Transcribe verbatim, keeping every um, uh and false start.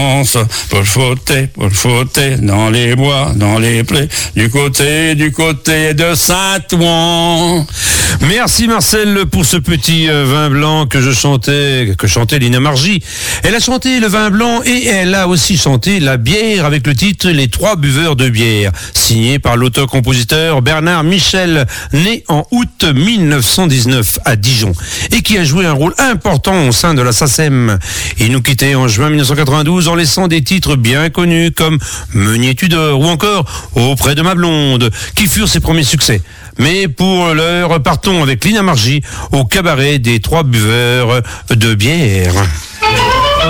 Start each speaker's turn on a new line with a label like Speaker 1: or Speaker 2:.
Speaker 1: Pour fauter, pour fauter, dans les bois, dans les plaies, du côté, du côté de Saint-Ouen.
Speaker 2: Merci Marcel pour ce petit euh, vin blanc que je chantais, que chantait Lina Margie. Elle a chanté le vin blanc et elle a aussi chanté la bière avec le titre Les Trois Buveurs de bière, signé par l'auteur-compositeur Bernard Michel, né en août mille neuf cent dix-neuf à Dijon et qui a joué un rôle important au sein de la SACEM. Il nous quittait en juin mille neuf cent quatre-vingt-douze en laissant des titres bien connus comme Meunier Tudor ou encore Auprès de ma blonde, qui furent ses premiers succès. Mais pour l'heure, partons avec Lina Margie au cabaret des Trois Buveurs de bière.